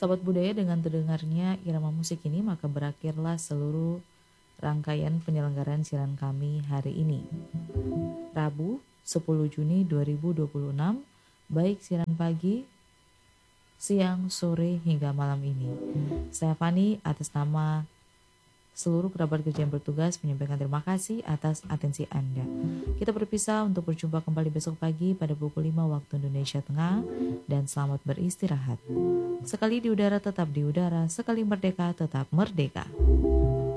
Sahabat budaya, dengan terdengarnya irama musik ini maka berakhirlah seluruh rangkaian penyelenggaraan siaran kami hari ini. Rabu 10 Juni 2026, baik siaran pagi, siang, sore hingga malam ini. Saya Fani atas nama seluruh kerabat kerja yang bertugas menyampaikan terima kasih atas atensi Anda. Kita berpisah untuk berjumpa kembali besok pagi pada pukul 5 waktu Indonesia Tengah, dan selamat beristirahat. Sekali di udara tetap di udara, sekali merdeka tetap merdeka.